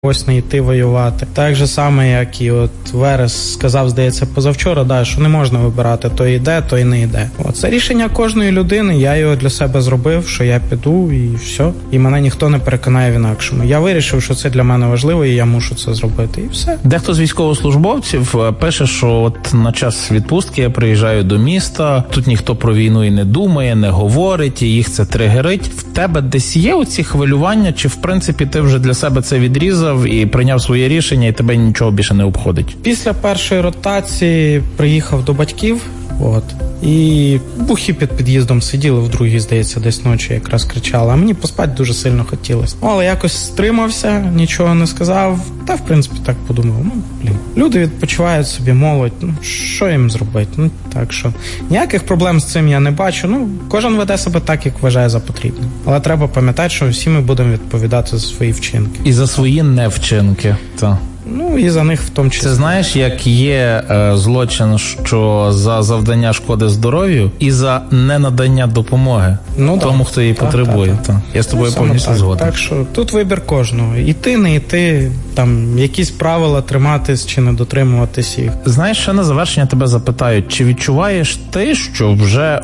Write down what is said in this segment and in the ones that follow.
ось не йти воювати. Так же саме, як і от Верес сказав, здається, позавчора, що не можна вибирати, то йде, то й не йде. Це рішення кожної людини, я його для себе зробив, що я піду і все. І мене ніхто не переконає в інакшому. Я вирішив, що це для мене важливо і я мушу це зробити, і все. Дехто з військовослужбовців пише, що от на час відпустки я приїжджаю до міста, тут ніхто про війну і не думає, не говорить, і їх це тригерить. В тебе десь є оці хвилювання, чи в принципі ти вже для себе це відрізав і прийняв своє рішення, і тебе нічого більше не обходить? Після першої ротації приїхав до батьків, і бухи під під'їздом сиділи, в другій, здається, десь ночі якраз кричали, а мені поспати дуже сильно хотілося. Але якось стримався, нічого не сказав, та в принципі так подумав, люди відпочивають собі, молодь, що їм зробити? Так що ніяких проблем з цим я не бачу, кожен веде себе так, як вважає за потрібне. Але треба пам'ятати, що всі ми будемо відповідати за свої вчинки. І за свої невчинки, так. І за них в тому числі. Це знаєш, як є злочин, що за завдання шкоди здоров'ю і за ненадання допомоги тому, хто її потребує. Так. Я з тобою повністю згоден. Так що тут вибір кожного. Іти, не йти, там якісь правила триматись чи не дотримуватись їх. Знаєш, ще на завершення тебе запитають, чи відчуваєш ти, що вже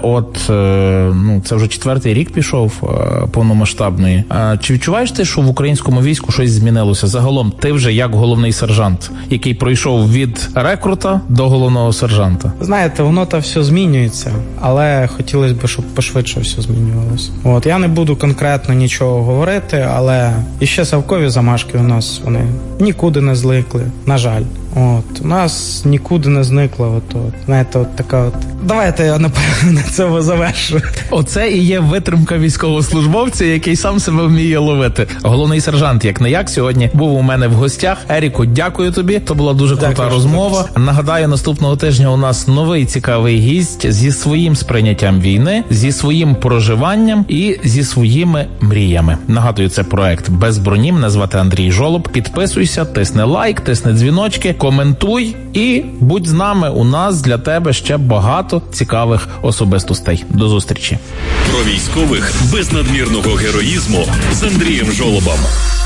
це вже 4-й рік пішов повномасштабної, чи відчуваєш ти, що в українському війську щось змінилося? Загалом, ти вже як головний сержант, який пройшов від рекрута до головного сержанта. Знаєте, воно все змінюється, але хотілося б, щоб пошвидше все змінювалося. Я не буду конкретно нічого говорити, але іще совкові замашки у нас, вони нікуди не зникли, на жаль. У нас нікуди не зникло, така. Давайте я на цьому завершу. Оце і є витримка військовослужбовця, який сам себе вміє ловити. Головний сержант, як не як, сьогодні був у мене в гостях. Еріку, дякую тобі. То була дуже крута розмова. Нагадаю, наступного тижня у нас новий цікавий гість зі своїм сприйняттям війни, зі своїм проживанням і зі своїми мріями. Нагадую, це проект «Без броні». Мене звати Андрій Жолоб. Підписуйся, тисни лайк, тисни дзвіночки, коментуй і будь з нами. У нас для тебе ще багато цікавих особистостей. До зустрічі. Про військових без надмірного героїзму з Андрієм Жолобом.